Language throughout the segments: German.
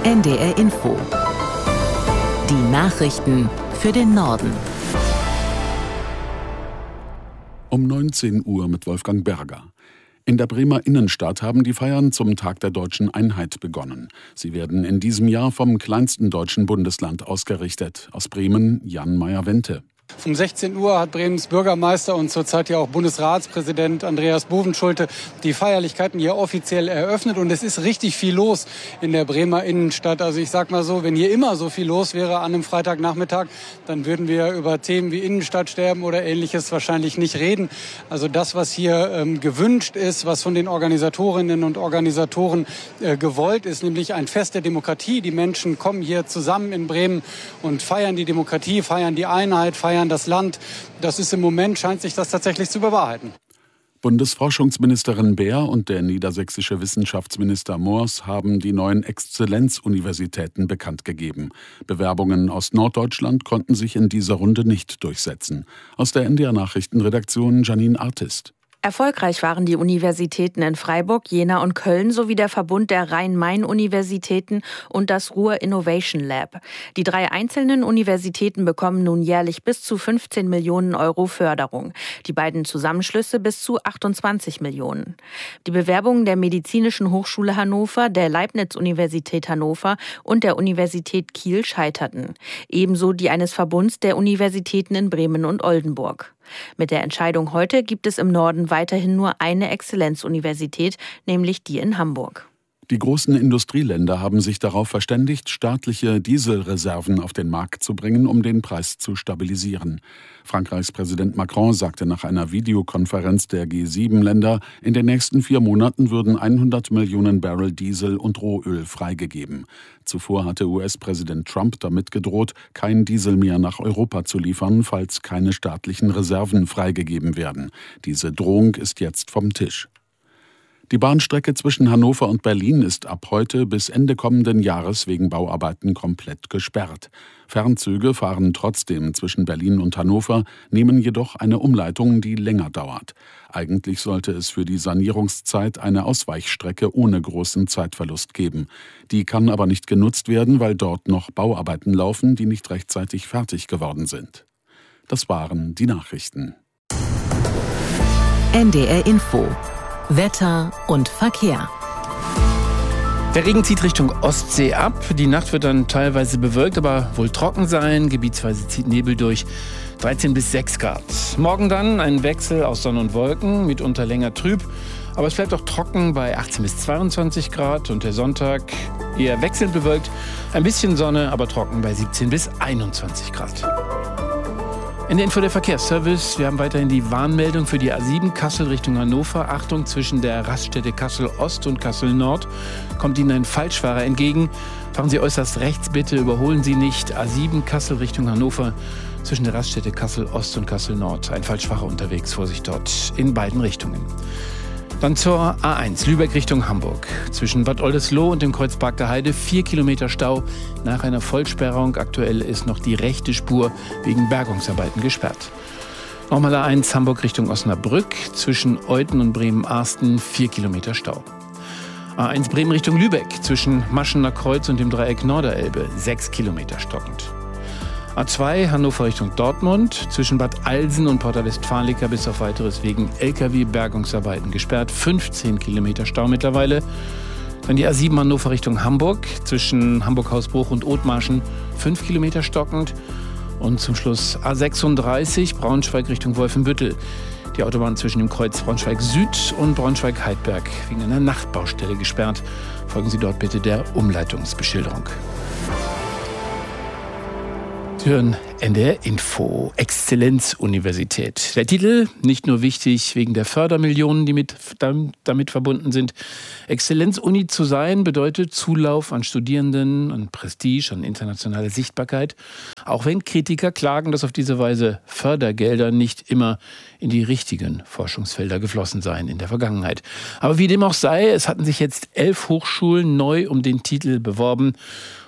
NDR Info. Die Nachrichten für den Norden. Um 19 Uhr mit Wolfgang Berger. In der Bremer Innenstadt haben die Feiern zum Tag der Deutschen Einheit begonnen. Sie werden in diesem Jahr vom kleinsten deutschen Bundesland ausgerichtet. Aus Bremen, Jan Meyer-Wente. Um 16 Uhr hat Bremens Bürgermeister und zurzeit ja auch Bundesratspräsident Andreas Bovenschulte die Feierlichkeiten hier offiziell eröffnet. Und es ist richtig viel los in der Bremer Innenstadt. Also ich sag mal so, wenn hier immer so viel los wäre an einem Freitagnachmittag, dann würden wir über Themen wie Innenstadtsterben oder Ähnliches wahrscheinlich nicht reden. Also das, was hier gewünscht ist, was von den Organisatorinnen und Organisatoren gewollt ist, nämlich ein Fest der Demokratie. Die Menschen kommen hier zusammen in Bremen und feiern die Demokratie, feiern die Einheit, feiern das Land. Das ist im Moment, scheint sich das tatsächlich zu bewahrheiten. Bundesforschungsministerin Baer und der niedersächsische Wissenschaftsminister Moors haben die neuen Exzellenzuniversitäten bekannt gegeben. Bewerbungen aus Norddeutschland konnten sich in dieser Runde nicht durchsetzen. Aus der NDR Nachrichtenredaktion Janine Artist. Erfolgreich waren die Universitäten in Freiburg, Jena und Köln sowie der Verbund der Rhein-Main-Universitäten und das Ruhr Innovation Lab. Die 3 einzelnen Universitäten bekommen nun jährlich bis zu 15 Millionen Euro Förderung. Die beiden Zusammenschlüsse bis zu 28 Millionen. Die Bewerbungen der Medizinischen Hochschule Hannover, der Leibniz-Universität Hannover und der Universität Kiel scheiterten. Ebenso die eines Verbunds der Universitäten in Bremen und Oldenburg. Mit der Entscheidung heute gibt es im Norden weiterhin nur eine Exzellenzuniversität, nämlich die in Hamburg. Die großen Industrieländer haben sich darauf verständigt, staatliche Dieselreserven auf den Markt zu bringen, um den Preis zu stabilisieren. Frankreichs Präsident Macron sagte nach einer Videokonferenz der G7-Länder, in den nächsten 4 Monaten würden 100 Millionen Barrel Diesel und Rohöl freigegeben. Zuvor hatte US-Präsident Trump damit gedroht, kein Diesel mehr nach Europa zu liefern, falls keine staatlichen Reserven freigegeben werden. Diese Drohung ist jetzt vom Tisch. Die Bahnstrecke zwischen Hannover und Berlin ist ab heute bis Ende kommenden Jahres wegen Bauarbeiten komplett gesperrt. Fernzüge fahren trotzdem zwischen Berlin und Hannover, nehmen jedoch eine Umleitung, die länger dauert. Eigentlich sollte es für die Sanierungszeit eine Ausweichstrecke ohne großen Zeitverlust geben. Die kann aber nicht genutzt werden, weil dort noch Bauarbeiten laufen, die nicht rechtzeitig fertig geworden sind. Das waren die Nachrichten. NDR Info. Wetter und Verkehr. Der Regen zieht Richtung Ostsee ab. Die Nacht wird dann teilweise bewölkt, aber wohl trocken sein. Gebietsweise zieht Nebel durch. 13 bis 6 Grad. Morgen dann ein Wechsel aus Sonne und Wolken, mitunter länger trüb. Aber es bleibt auch trocken bei 18 bis 22 Grad. Und der Sonntag eher wechselnd bewölkt. Ein bisschen Sonne, aber trocken bei 17 bis 21 Grad. In der Info der Verkehrsservice. Wir haben weiterhin die Warnmeldung für die A7 Kassel Richtung Hannover. Achtung, zwischen der Raststätte Kassel Ost und Kassel Nord kommt Ihnen ein Falschfahrer entgegen. Fahren Sie äußerst rechts bitte, überholen Sie nicht. A7 Kassel Richtung Hannover, zwischen der Raststätte Kassel Ost und Kassel Nord. Ein Falschfahrer unterwegs, Vorsicht dort in beiden Richtungen. Dann zur A1 Lübeck Richtung Hamburg. Zwischen Bad Oldesloe und dem Kreuzpark der Heide 4 Kilometer Stau nach einer Vollsperrung. Aktuell ist noch die rechte Spur wegen Bergungsarbeiten gesperrt. Nochmal A1 Hamburg Richtung Osnabrück. Zwischen Euthen und Bremen-Arsten 4 Kilometer Stau. A1 Bremen Richtung Lübeck. Zwischen Maschener Kreuz und dem Dreieck Norderelbe 6 Kilometer stockend. A2 Hannover Richtung Dortmund, zwischen Bad Alsen und Porta Westfalica bis auf weiteres wegen Lkw-Bergungsarbeiten gesperrt. 15 Kilometer Stau mittlerweile. Dann die A7 Hannover Richtung Hamburg, zwischen Hamburg-Hausbruch und Othmarschen 5 Kilometer stockend. Und zum Schluss A36 Braunschweig Richtung Wolfenbüttel. Die Autobahn zwischen dem Kreuz Braunschweig Süd und Braunschweig-Heidberg wegen einer Nachtbaustelle gesperrt. Folgen Sie dort bitte der Umleitungsbeschilderung. Sie hören NDR Info, Exzellenzuniversität. Der Titel, nicht nur wichtig wegen der Fördermillionen, die damit verbunden sind. Exzellenzuni zu sein bedeutet Zulauf an Studierenden, an Prestige, an internationale Sichtbarkeit. Auch wenn Kritiker klagen, dass auf diese Weise Fördergelder nicht immer in die richtigen Forschungsfelder geflossen seien in der Vergangenheit. Aber wie dem auch sei, es hatten sich jetzt 11 Hochschulen neu um den Titel beworben.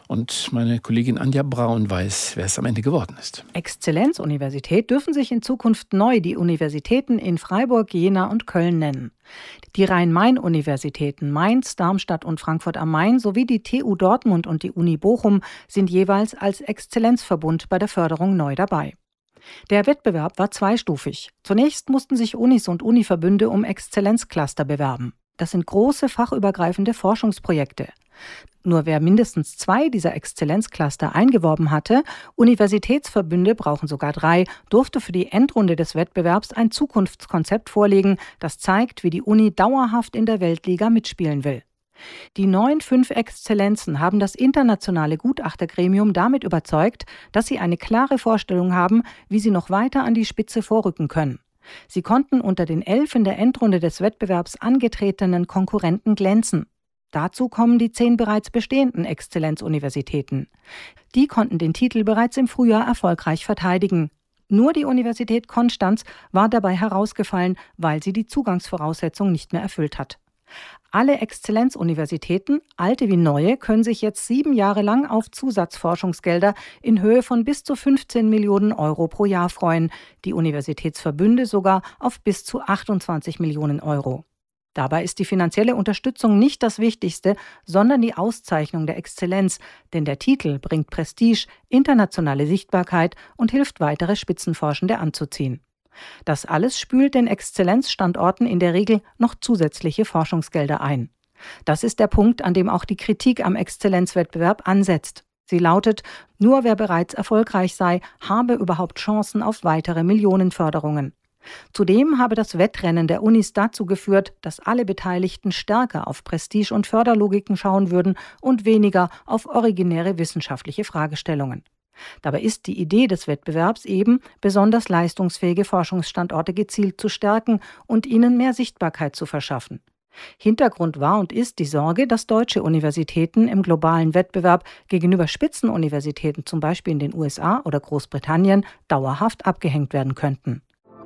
Und meine Kollegin Anja Braun weiß, wer es am Ende geworden ist. Exzellenzuniversität dürfen sich in Zukunft neu die Universitäten in Freiburg, Jena und Köln nennen. Die Rhein-Main-Universitäten Mainz, Darmstadt und Frankfurt am Main sowie die TU Dortmund und die Uni Bochum sind jeweils als Exzellenzverbund bei der Förderung neu dabei. Der Wettbewerb war zweistufig. Zunächst mussten sich Unis und Univerbünde um Exzellenzcluster bewerben. Das sind große fachübergreifende Forschungsprojekte. Nur wer mindestens 2 dieser Exzellenzcluster eingeworben hatte, Universitätsverbünde brauchen sogar 3, durfte für die Endrunde des Wettbewerbs ein Zukunftskonzept vorlegen, das zeigt, wie die Uni dauerhaft in der Weltliga mitspielen will. Die neuen 5 Exzellenzen haben das internationale Gutachtergremium damit überzeugt, dass sie eine klare Vorstellung haben, wie sie noch weiter an die Spitze vorrücken können. Sie konnten unter den 11 in der Endrunde des Wettbewerbs angetretenen Konkurrenten glänzen. Dazu kommen die 10 bereits bestehenden Exzellenzuniversitäten. Die konnten den Titel bereits im Frühjahr erfolgreich verteidigen. Nur die Universität Konstanz war dabei herausgefallen, weil sie die Zugangsvoraussetzung nicht mehr erfüllt hat. Alle Exzellenzuniversitäten, alte wie neue, können sich jetzt 7 Jahre lang auf Zusatzforschungsgelder in Höhe von bis zu 15 Millionen Euro pro Jahr freuen, die Universitätsverbünde sogar auf bis zu 28 Millionen Euro. Dabei ist die finanzielle Unterstützung nicht das Wichtigste, sondern die Auszeichnung der Exzellenz, denn der Titel bringt Prestige, internationale Sichtbarkeit und hilft, weitere Spitzenforschende anzuziehen. Das alles spült den Exzellenzstandorten in der Regel noch zusätzliche Forschungsgelder ein. Das ist der Punkt, an dem auch die Kritik am Exzellenzwettbewerb ansetzt. Sie lautet, nur wer bereits erfolgreich sei, habe überhaupt Chancen auf weitere Millionenförderungen. Zudem habe das Wettrennen der Unis dazu geführt, dass alle Beteiligten stärker auf Prestige- und Förderlogiken schauen würden und weniger auf originäre wissenschaftliche Fragestellungen. Dabei ist die Idee des Wettbewerbs eben, besonders leistungsfähige Forschungsstandorte gezielt zu stärken und ihnen mehr Sichtbarkeit zu verschaffen. Hintergrund war und ist die Sorge, dass deutsche Universitäten im globalen Wettbewerb gegenüber Spitzenuniversitäten, zum Beispiel in den USA oder Großbritannien, dauerhaft abgehängt werden könnten.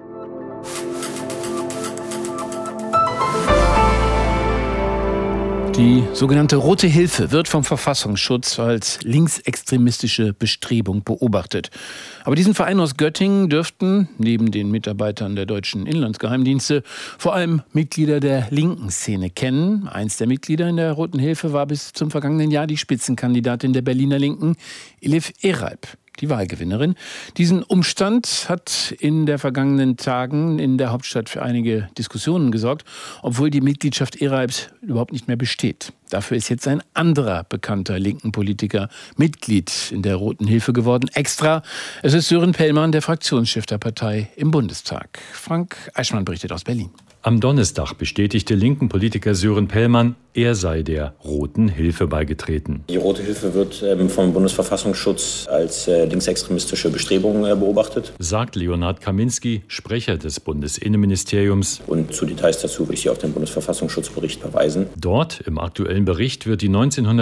Die sogenannte Rote Hilfe wird vom Verfassungsschutz als linksextremistische Bestrebung beobachtet. Aber diesen Verein aus Göttingen dürften, neben den Mitarbeitern der deutschen Inlandsgeheimdienste, vor allem Mitglieder der linken Szene kennen. Eins der Mitglieder in der Roten Hilfe war bis zum vergangenen Jahr die Spitzenkandidatin der Berliner Linken, Elif Eralp, die Wahlgewinnerin. Diesen Umstand hat in den vergangenen Tagen in der Hauptstadt für einige Diskussionen gesorgt, obwohl die Mitgliedschaft Eralps überhaupt nicht mehr besteht. Dafür ist jetzt ein anderer bekannter linken Politiker Mitglied in der Roten Hilfe geworden. Extra, es ist Sören Pellmann, der Fraktionschef der Partei im Bundestag. Frank Eichmann berichtet aus Berlin. Am Donnerstag bestätigte linken Politiker Sören Pellmann, er sei der Roten Hilfe beigetreten. Die Rote Hilfe wird vom Bundesverfassungsschutz als linksextremistische Bestrebung beobachtet, sagt Leonhard Kaminski, Sprecher des Bundesinnenministeriums. Und zu Details dazu will ich Sie auf den Bundesverfassungsschutzbericht verweisen. Dort im aktuellen Bericht wird die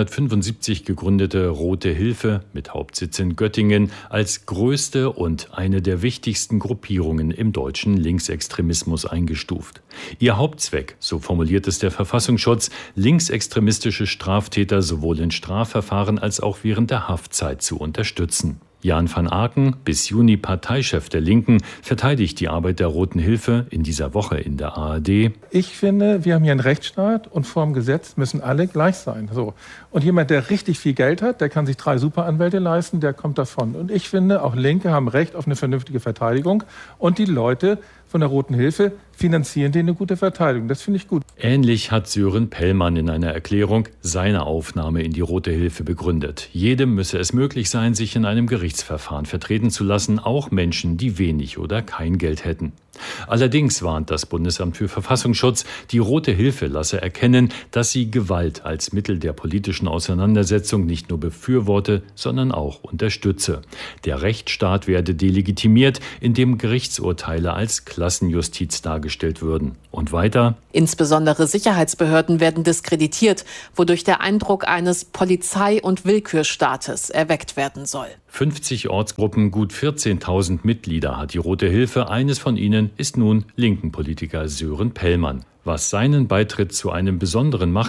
1975 gegründete Rote Hilfe mit Hauptsitz in Göttingen als größte und eine der wichtigsten Gruppierungen im deutschen Linksextremismus eingestuft. Ihr Hauptzweck, so formuliert es der Verfassungsschutz, linksextremistische Straftäter sowohl in Strafverfahren als auch während der Haftzeit zu unterstützen. Jan van Aken, bis Juni Parteichef der Linken, verteidigt die Arbeit der Roten Hilfe in dieser Woche in der ARD. Ich finde, wir haben hier einen Rechtsstaat und vor dem Gesetz müssen alle gleich sein. So. Und jemand, der richtig viel Geld hat, der kann sich 3 Superanwälte leisten, der kommt davon. Und ich finde, auch Linke haben Recht auf eine vernünftige Verteidigung. Und die Leute von der Roten Hilfe finanzieren denen eine gute Verteidigung. Das finde ich gut. Ähnlich hat Sören Pellmann in einer Erklärung seine Aufnahme in die Rote Hilfe begründet. Jedem müsse es möglich sein, sich in einem Gerichtsverfahren vertreten zu lassen, auch Menschen, die wenig oder kein Geld hätten. Allerdings warnt das Bundesamt für Verfassungsschutz, die Rote Hilfe lasse erkennen, dass sie Gewalt als Mittel der politischen Auseinandersetzung nicht nur befürworte, sondern auch unterstütze. Der Rechtsstaat werde delegitimiert, indem Gerichtsurteile als Klassenjustiz dargestellt würden. Und weiter: Insbesondere Sicherheitsbehörden werden diskreditiert, wodurch der Eindruck eines Polizei- und Willkürstaates erweckt werden soll. 50 Ortsgruppen, gut 14.000 Mitglieder hat die Rote Hilfe. Eines von ihnen ist nun linken Politiker Sören Pellmann. Was seinen Beitritt zu einem besonderen machte,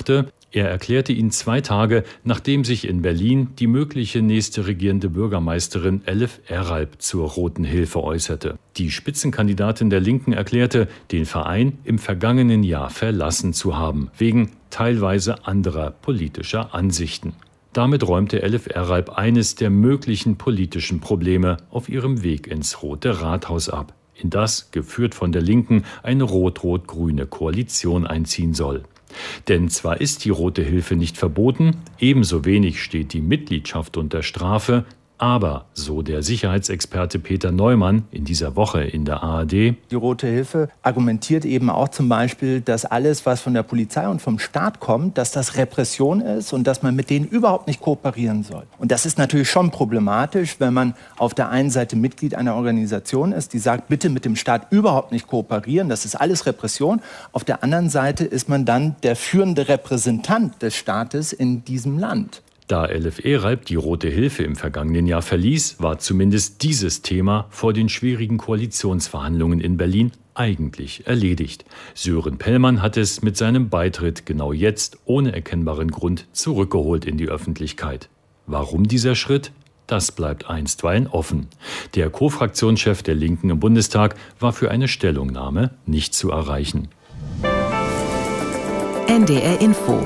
Er erklärte ihn 2 Tage, nachdem sich in Berlin die mögliche nächste regierende Bürgermeisterin Elif Eralp zur Roten Hilfe äußerte. Die Spitzenkandidatin der Linken erklärte, den Verein im vergangenen Jahr verlassen zu haben, wegen teilweise anderer politischer Ansichten. Damit räumte Elif Eralp eines der möglichen politischen Probleme auf ihrem Weg ins Rote Rathaus ab, in das, geführt von der Linken, eine rot-rot-grüne Koalition einziehen soll. Denn zwar ist die Rote Hilfe nicht verboten, ebenso wenig steht die Mitgliedschaft unter Strafe, aber, so der Sicherheitsexperte Peter Neumann in dieser Woche in der ARD, die Rote Hilfe argumentiert eben auch zum Beispiel, dass alles, was von der Polizei und vom Staat kommt, dass das Repression ist und dass man mit denen überhaupt nicht kooperieren soll. Und das ist natürlich schon problematisch, wenn man auf der einen Seite Mitglied einer Organisation ist, die sagt, bitte mit dem Staat überhaupt nicht kooperieren, das ist alles Repression. Auf der anderen Seite ist man dann der führende Repräsentant des Staates in diesem Land. Da Elif Eralp die Rote Hilfe im vergangenen Jahr verließ, war zumindest dieses Thema vor den schwierigen Koalitionsverhandlungen in Berlin eigentlich erledigt. Sören Pellmann hat es mit seinem Beitritt genau jetzt ohne erkennbaren Grund zurückgeholt in die Öffentlichkeit. Warum dieser Schritt? Das bleibt einstweilen offen. Der Co-Fraktionschef der Linken im Bundestag war für eine Stellungnahme nicht zu erreichen. NDR Info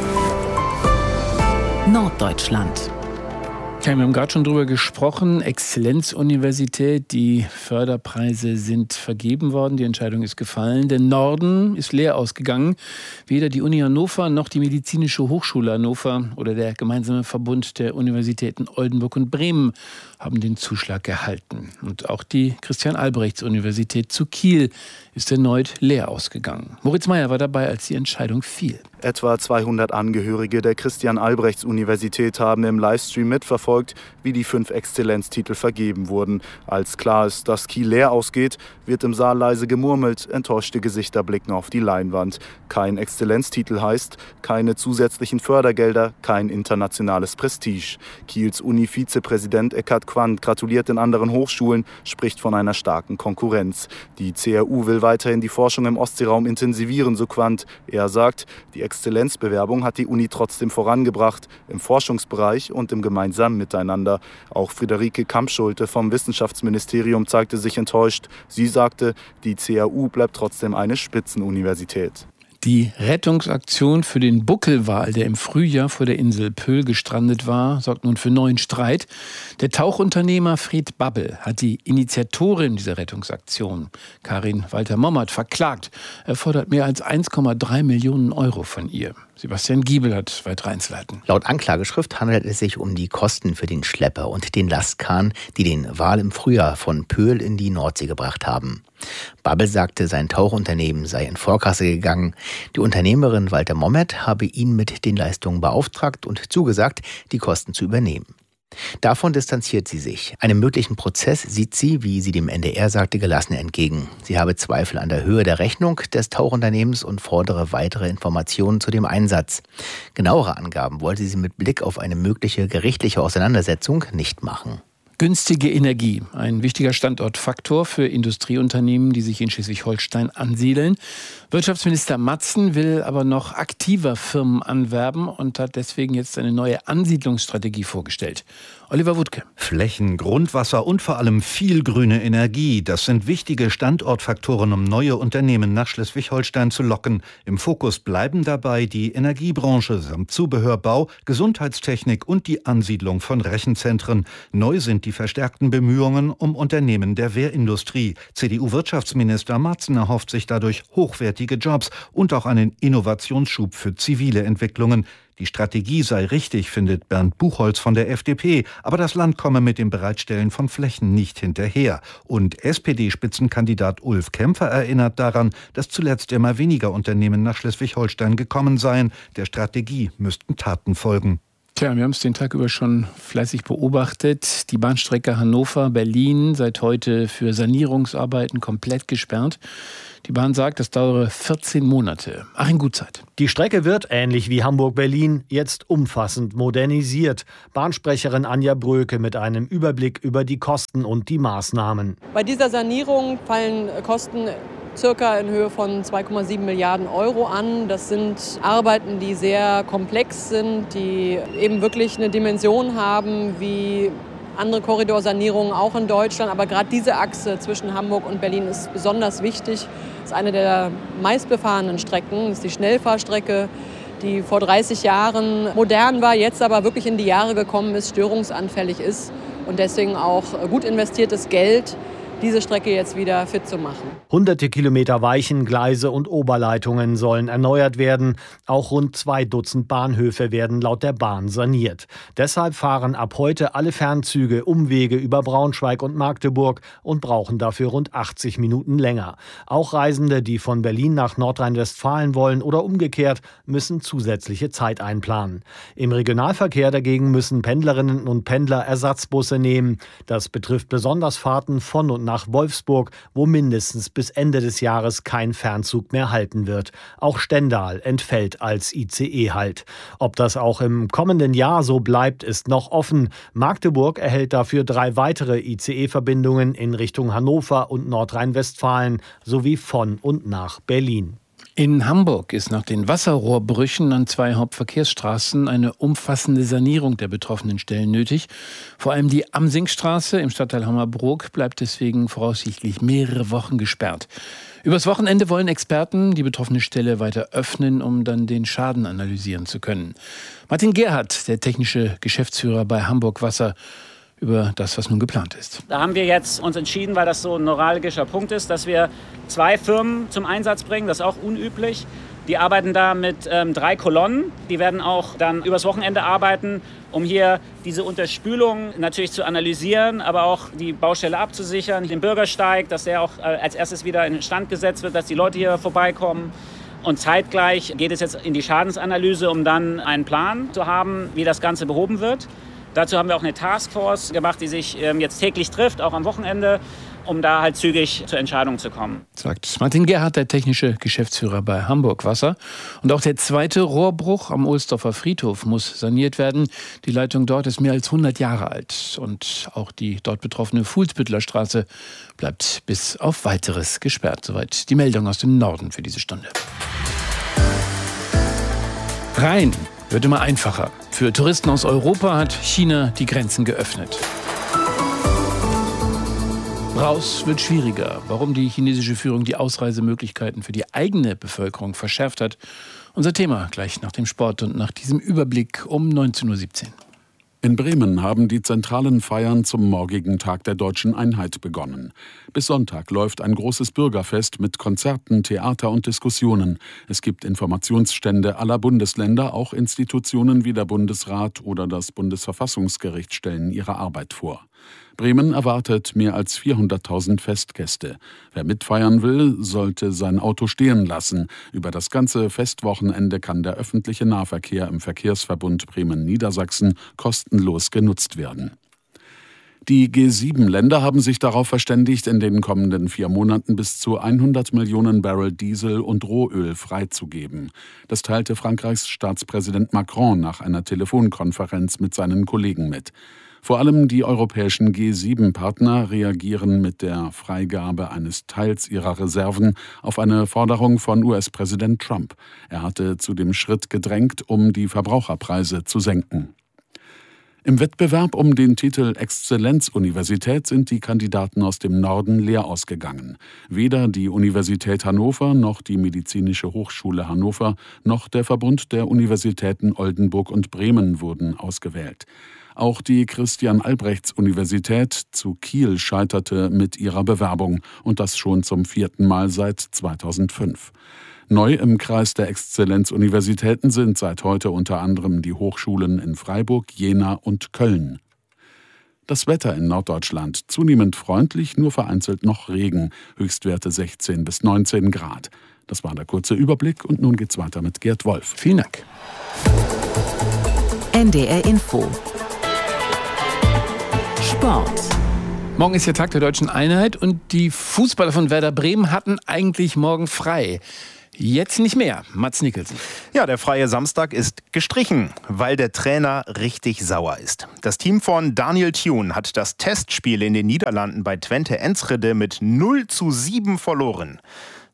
Norddeutschland. Ja, wir haben gerade schon drüber gesprochen. Exzellenzuniversität, die Förderpreise sind vergeben worden. Die Entscheidung ist gefallen. Der Norden ist leer ausgegangen. Weder die Uni Hannover noch die Medizinische Hochschule Hannover oder der gemeinsame Verbund der Universitäten Oldenburg und Bremen haben den Zuschlag erhalten. Und auch die Christian-Albrechts-Universität zu Kiel ist erneut leer ausgegangen. Moritz Meyer war dabei, als die Entscheidung fiel. Etwa 200 Angehörige der Christian-Albrechts-Universität haben im Livestream mitverfolgt, wie die 5 Exzellenztitel vergeben wurden. Als klar ist, dass Kiel leer ausgeht, wird im Saal leise gemurmelt, enttäuschte Gesichter blicken auf die Leinwand. Kein Exzellenztitel heißt, keine zusätzlichen Fördergelder, kein internationales Prestige. Kiels Uni-Vizepräsident Eckhard Quandt gratuliert den anderen Hochschulen, spricht von einer starken Konkurrenz. Die CRU will weiterhin die Forschung im Ostseeraum intensivieren, so Quandt. Er sagt, die Exzellenzbewerbung hat die Uni trotzdem vorangebracht, im Forschungsbereich und im gemeinsamen Miteinander. Auch Friederike Kampschulte vom Wissenschaftsministerium zeigte sich enttäuscht. Sie sagte, die CAU bleibt trotzdem eine Spitzenuniversität. Die Rettungsaktion für den Buckelwal, der im Frühjahr vor der Insel Pöhl gestrandet war, sorgt nun für neuen Streit. Der Tauchunternehmer Fred Babbel hat die Initiatorin dieser Rettungsaktion, Karin Walter-Mommert, verklagt. Er fordert mehr als 1,3 Millionen Euro von ihr. Sebastian Giebel hat weitere Einzelheiten. Laut Anklageschrift handelt es sich um die Kosten für den Schlepper und den Lastkahn, die den Wal im Frühjahr von Pöhl in die Nordsee gebracht haben. Babbel sagte, sein Tauchunternehmen sei in Vorkasse gegangen. Die Unternehmerin Walter Mommert habe ihn mit den Leistungen beauftragt und zugesagt, die Kosten zu übernehmen. Davon distanziert sie sich. Einem möglichen Prozess sieht sie, wie sie dem NDR sagte, gelassen entgegen. Sie habe Zweifel an der Höhe der Rechnung des Tauchunternehmens und fordere weitere Informationen zu dem Einsatz. Genauere Angaben wollte sie mit Blick auf eine mögliche gerichtliche Auseinandersetzung nicht machen. Günstige Energie, ein wichtiger Standortfaktor für Industrieunternehmen, die sich in Schleswig-Holstein ansiedeln. Wirtschaftsminister Matzen will aber noch aktiver Firmen anwerben und hat deswegen jetzt eine neue Ansiedlungsstrategie vorgestellt. Oliver Wuttke. Flächen, Grundwasser und vor allem viel grüne Energie. Das sind wichtige Standortfaktoren, um neue Unternehmen nach Schleswig-Holstein zu locken. Im Fokus bleiben dabei die Energiebranche samt Zubehörbau, Gesundheitstechnik und die Ansiedlung von Rechenzentren. Neu sind die verstärkten Bemühungen um Unternehmen der Wehrindustrie. CDU-Wirtschaftsminister Matzen erhofft sich dadurch hochwertige Jobs und auch einen Innovationsschub für zivile Entwicklungen. Die Strategie sei richtig, findet Bernd Buchholz von der FDP, aber das Land komme mit dem Bereitstellen von Flächen nicht hinterher. Und SPD-Spitzenkandidat Ulf Kämpfer erinnert daran, dass zuletzt immer weniger Unternehmen nach Schleswig-Holstein gekommen seien. Der Strategie müssten Taten folgen. Tja, wir haben es den Tag über schon fleißig beobachtet. Die Bahnstrecke Hannover-Berlin seit heute für Sanierungsarbeiten komplett gesperrt. Die Bahn sagt, das dauere 14 Monate. Achim Gutzeit. Die Strecke wird, ähnlich wie Hamburg-Berlin, jetzt umfassend modernisiert. Bahnsprecherin Anja Bröke mit einem Überblick über die Kosten und die Maßnahmen. Bei dieser Sanierung fallen Kosten circa in Höhe von 2,7 Milliarden Euro an. Das sind Arbeiten, die sehr komplex sind, die eben wirklich eine Dimension haben wie andere Korridorsanierungen auch in Deutschland. Aber gerade diese Achse zwischen Hamburg und Berlin ist besonders wichtig. Das ist eine der meistbefahrenen Strecken. Das ist die Schnellfahrstrecke, die vor 30 Jahren modern war, jetzt aber wirklich in die Jahre gekommen ist, störungsanfällig ist und deswegen auch gut investiertes Geld, diese Strecke jetzt wieder fit zu machen. Hunderte Kilometer Weichen, Gleise und Oberleitungen sollen erneuert werden. Auch rund 2 Dutzend Bahnhöfe werden laut der Bahn saniert. Deshalb fahren ab heute alle Fernzüge Umwege über Braunschweig und Magdeburg und brauchen dafür rund 80 Minuten länger. Auch Reisende, die von Berlin nach Nordrhein-Westfalen wollen oder umgekehrt, müssen zusätzliche Zeit einplanen. Im Regionalverkehr dagegen müssen Pendlerinnen und Pendler Ersatzbusse nehmen. Das betrifft besonders Fahrten von und nach Wolfsburg, wo mindestens bis Ende des Jahres kein Fernzug mehr halten wird. Auch Stendal entfällt als ICE-Halt. Ob das auch im kommenden Jahr so bleibt, ist noch offen. Magdeburg erhält dafür 3 weitere ICE-Verbindungen in Richtung Hannover und Nordrhein-Westfalen sowie von und nach Berlin. In Hamburg ist nach den Wasserrohrbrüchen an 2 Hauptverkehrsstraßen eine umfassende Sanierung der betroffenen Stellen nötig. Vor allem die Amsingstraße im Stadtteil Hammerbrook bleibt deswegen voraussichtlich mehrere Wochen gesperrt. Übers Wochenende wollen Experten die betroffene Stelle weiter öffnen, um dann den Schaden analysieren zu können. Martin Gerhardt, der technische Geschäftsführer bei Hamburg Wasser, über das, was nun geplant ist. Da haben wir jetzt uns entschieden, weil das so ein neuralgischer Punkt ist, dass wir 2 Firmen zum Einsatz bringen. Das ist auch unüblich. Die arbeiten da mit 3 Kolonnen. Die werden auch dann übers Wochenende arbeiten, um hier diese Unterspülung natürlich zu analysieren, aber auch die Baustelle abzusichern, den Bürgersteig, dass der auch als erstes wieder in Stand gesetzt wird, dass die Leute hier vorbeikommen. Und zeitgleich geht es jetzt in die Schadensanalyse, um dann einen Plan zu haben, wie das Ganze behoben wird. Dazu haben wir auch eine Taskforce gemacht, die sich jetzt täglich trifft, auch am Wochenende, um da halt zügig zur Entscheidung zu kommen. Sagt Martin Gerhardt, der technische Geschäftsführer bei Hamburg Wasser. Und auch der 2. Rohrbruch am Ohlsdorfer Friedhof muss saniert werden. Die Leitung dort ist mehr als 100 Jahre alt. Und auch die dort betroffene Fuhlsbüttler Straße bleibt bis auf Weiteres gesperrt. Soweit die Meldung aus dem Norden für diese Stunde. Rein wird immer einfacher. Für Touristen aus Europa hat China die Grenzen geöffnet. Raus wird schwieriger. Warum die chinesische Führung die Ausreisemöglichkeiten für die eigene Bevölkerung verschärft hat. Unser Thema gleich nach dem Sport und nach diesem Überblick um 19:17 Uhr. In Bremen haben die zentralen Feiern zum morgigen Tag der Deutschen Einheit begonnen. Bis Sonntag läuft ein großes Bürgerfest mit Konzerten, Theater und Diskussionen. Es gibt Informationsstände aller Bundesländer, auch Institutionen wie der Bundesrat oder das Bundesverfassungsgericht stellen ihre Arbeit vor. Bremen erwartet mehr als 400.000 Festgäste. Wer mitfeiern will, sollte sein Auto stehen lassen. Über das ganze Festwochenende kann der öffentliche Nahverkehr im Verkehrsverbund Bremen-Niedersachsen kostenlos genutzt werden. Die G7-Länder haben sich darauf verständigt, in den kommenden 4 Monaten bis zu 100 Millionen Barrel Diesel und Rohöl freizugeben. Das teilte Frankreichs Staatspräsident Macron nach einer Telefonkonferenz mit seinen Kollegen mit. Vor allem die europäischen G7-Partner reagieren mit der Freigabe eines Teils ihrer Reserven auf eine Forderung von US-Präsident Trump. Er hatte zu dem Schritt gedrängt, um die Verbraucherpreise zu senken. Im Wettbewerb um den Titel Exzellenzuniversität sind die Kandidaten aus dem Norden leer ausgegangen. Weder die Universität Hannover noch die Medizinische Hochschule Hannover noch der Verbund der Universitäten Oldenburg und Bremen wurden ausgewählt. Auch die Christian-Albrechts-Universität zu Kiel scheiterte mit ihrer Bewerbung und das schon zum 4. Mal seit 2005. Neu im Kreis der Exzellenzuniversitäten sind seit heute unter anderem die Hochschulen in Freiburg, Jena und Köln. Das Wetter in Norddeutschland zunehmend freundlich, nur vereinzelt noch Regen, Höchstwerte 16 bis 19 Grad. Das war der kurze Überblick und nun geht's weiter mit Gerd Wolf. Vielen Dank. NDR Info. Sport. Morgen ist der Tag der Deutschen Einheit und die Fußballer von Werder Bremen hatten eigentlich morgen frei. Jetzt nicht mehr. Mats Nicholson. Ja, der freie Samstag ist gestrichen, weil der Trainer richtig sauer ist. Das Team von Daniel Thune hat das Testspiel in den Niederlanden bei Twente Enschede mit 0:7 verloren.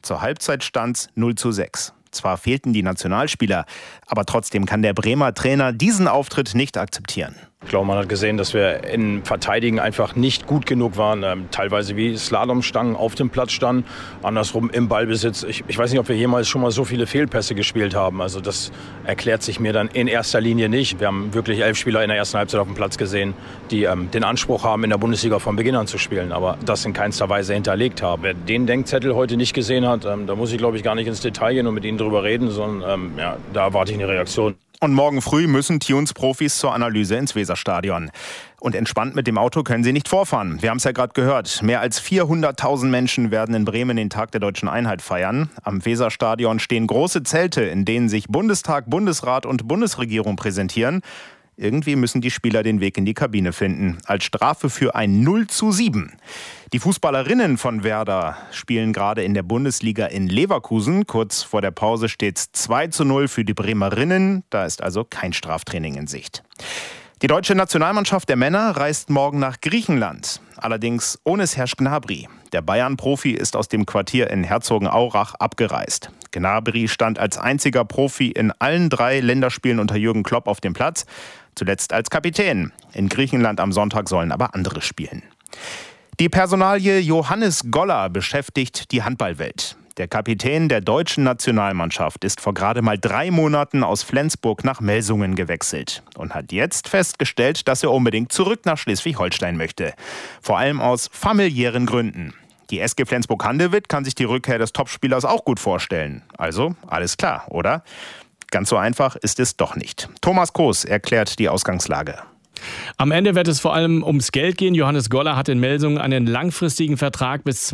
Zur Halbzeit stand's 0:6. Zwar fehlten die Nationalspieler, aber trotzdem kann der Bremer Trainer diesen Auftritt nicht akzeptieren. Ich glaube, man hat gesehen, dass wir im Verteidigen einfach nicht gut genug waren. Teilweise wie Slalomstangen auf dem Platz standen, andersrum im Ballbesitz. Ich weiß nicht, ob wir jemals schon mal so viele Fehlpässe gespielt haben. Also das erklärt sich mir dann in erster Linie nicht. Wir haben wirklich 11 Spieler in der ersten Halbzeit auf dem Platz gesehen, die den Anspruch haben, in der Bundesliga von Beginn an zu spielen, aber das in keinster Weise hinterlegt haben. Wer den Denkzettel heute nicht gesehen hat, da muss ich, glaube ich, gar nicht ins Detail gehen und mit Ihnen drüber reden, sondern da erwarte ich eine Reaktion. Und morgen früh müssen Tunes-Profis zur Analyse ins Weserstadion. Und entspannt mit dem Auto können sie nicht vorfahren. Wir haben es ja gerade gehört. Mehr als 400.000 Menschen werden in Bremen den Tag der Deutschen Einheit feiern. Am Weserstadion stehen große Zelte, in denen sich Bundestag, Bundesrat und Bundesregierung präsentieren. Irgendwie müssen die Spieler den Weg in die Kabine finden. Als Strafe für ein 0:7. Die Fußballerinnen von Werder spielen gerade in der Bundesliga in Leverkusen. Kurz vor der Pause steht es 2:0 für die Bremerinnen. Da ist also kein Straftraining in Sicht. Die deutsche Nationalmannschaft der Männer reist morgen nach Griechenland. Allerdings ohne Serge Gnabry. Der Bayern-Profi ist aus dem Quartier in Herzogenaurach abgereist. Gnabry stand als einziger Profi in allen 3 Länderspielen unter Jürgen Klopp auf dem Platz. Zuletzt als Kapitän. In Griechenland am Sonntag sollen aber andere spielen. Die Personalie Johannes Goller beschäftigt die Handballwelt. Der Kapitän der deutschen Nationalmannschaft ist vor gerade mal 3 Monaten aus Flensburg nach Melsungen gewechselt und hat jetzt festgestellt, dass er unbedingt zurück nach Schleswig-Holstein möchte. Vor allem aus familiären Gründen. Die SG Flensburg-Handewitt kann sich die Rückkehr des Topspielers auch gut vorstellen. Also alles klar, oder? Ganz so einfach ist es doch nicht. Thomas Kroos erklärt die Ausgangslage. Am Ende wird es vor allem ums Geld gehen. Johannes Goller hat in Melsungen einen langfristigen Vertrag bis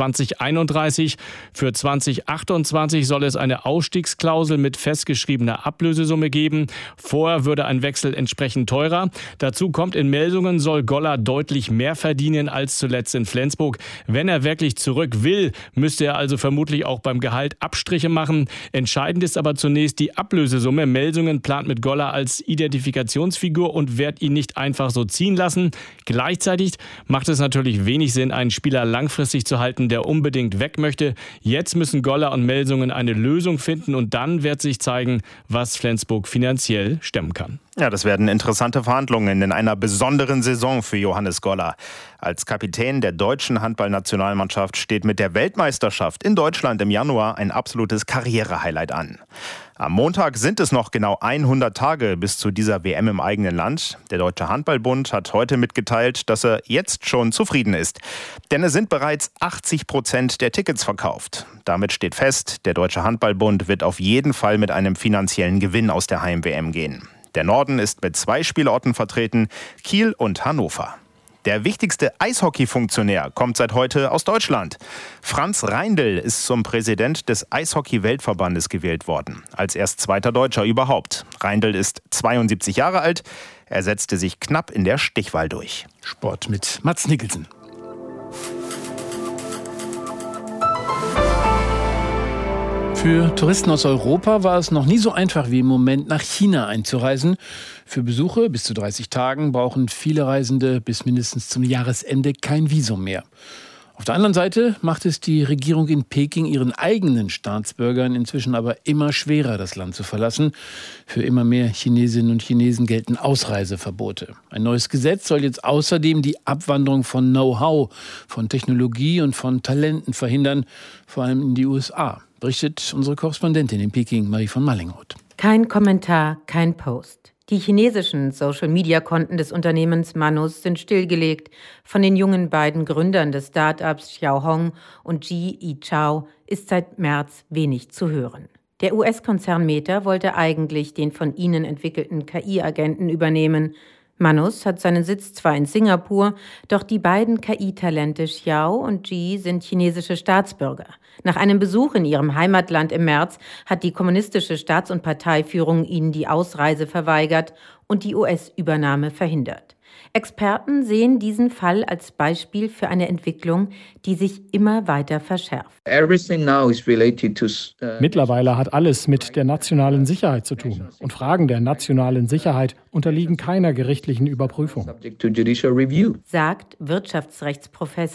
2031. Für 2028 soll es eine Ausstiegsklausel mit festgeschriebener Ablösesumme geben. Vorher würde ein Wechsel entsprechend teurer. Dazu kommt, in Melsungen soll Goller deutlich mehr verdienen als zuletzt in Flensburg. Wenn er wirklich zurück will, müsste er also vermutlich auch beim Gehalt Abstriche machen. Entscheidend ist aber zunächst die Ablösesumme. Melsungen plant mit Goller als Identifikationsfigur und wird ihn nicht einfach so ziehen lassen. Gleichzeitig macht es natürlich wenig Sinn, einen Spieler langfristig zu halten, der unbedingt weg möchte. Jetzt müssen Goller und Melsungen eine Lösung finden und dann wird sich zeigen, was Flensburg finanziell stemmen kann. Ja, das werden interessante Verhandlungen in einer besonderen Saison für Johannes Goller. Als Kapitän der deutschen Handballnationalmannschaft steht mit der Weltmeisterschaft in Deutschland im Januar ein absolutes Karrierehighlight an. Am Montag sind es noch genau 100 Tage bis zu dieser WM im eigenen Land. Der Deutsche Handballbund hat heute mitgeteilt, dass er jetzt schon zufrieden ist. Denn es sind bereits 80% der Tickets verkauft. Damit steht fest, der Deutsche Handballbund wird auf jeden Fall mit einem finanziellen Gewinn aus der Heim-WM gehen. Der Norden ist mit 2 Spielorten vertreten, Kiel und Hannover. Der wichtigste Eishockey-Funktionär kommt seit heute aus Deutschland. Franz Reindl ist zum Präsident des Eishockey-Weltverbandes gewählt worden. Als erst zweiter Deutscher überhaupt. Reindl ist 72 Jahre alt. Er setzte sich knapp in der Stichwahl durch. Sport mit Mats Nicholson. Für Touristen aus Europa war es noch nie so einfach wie im Moment, nach China einzureisen. Für Besuche bis zu 30 Tagen brauchen viele Reisende bis mindestens zum Jahresende kein Visum mehr. Auf der anderen Seite macht es die Regierung in Peking ihren eigenen Staatsbürgern inzwischen aber immer schwerer, das Land zu verlassen. Für immer mehr Chinesinnen und Chinesen gelten Ausreiseverbote. Ein neues Gesetz soll jetzt außerdem die Abwanderung von Know-how, von Technologie und von Talenten verhindern, vor allem in die USA. Berichtet unsere Korrespondentin in Peking, Marie von Mallingroth. Kein Kommentar, kein Post. Die chinesischen Social-Media-Konten des Unternehmens Manus sind stillgelegt. Von den jungen beiden Gründern des Start-ups Xiaohong und Ji Yichao ist seit März wenig zu hören. Der US-Konzern Meta wollte eigentlich den von ihnen entwickelten KI-Agenten übernehmen. Manus hat seinen Sitz zwar in Singapur, doch die beiden KI-Talente Xiao und Ji sind chinesische Staatsbürger. Nach einem Besuch in ihrem Heimatland im März hat die kommunistische Staats- und Parteiführung ihnen die Ausreise verweigert und die US-Übernahme verhindert. Experten sehen diesen Fall als Beispiel für eine Entwicklung, die sich immer weiter verschärft. Mittlerweile hat alles mit der nationalen Sicherheit zu tun. Und Fragen der nationalen Sicherheit unterliegen keiner gerichtlichen Überprüfung, sagt Wirtschaftsrechtsprofessor